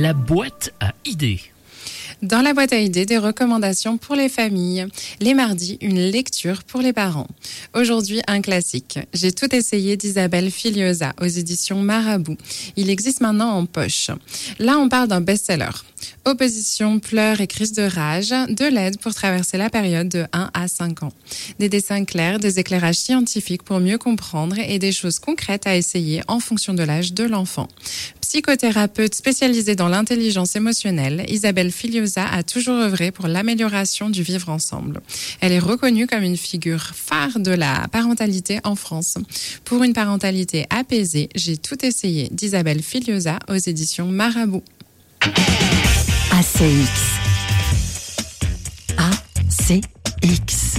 la boîte à idées. Dans la boîte à idées, des recommandations pour les familles. Les mardis, une lecture pour les parents. Aujourd'hui, un classique. J'ai tout essayé d'Isabelle Filiosa aux éditions Marabout. Il existe maintenant en poche. Là, on parle d'un best-seller. Opposition, pleurs et crises de rage, de l'aide pour traverser la période de 1 à 5 ans. Des dessins clairs, des éclairages scientifiques pour mieux comprendre et des choses concrètes à essayer en fonction de l'âge de l'enfant. Psychothérapeute spécialisée dans l'intelligence émotionnelle, Isabelle Filiosa a toujours œuvré pour l'amélioration du vivre ensemble. Elle est reconnue comme une figure phare de la parentalité en France. Pour une parentalité apaisée, j'ai tout essayé d'Isabelle Filiosa aux éditions Marabout. ACX. ACX.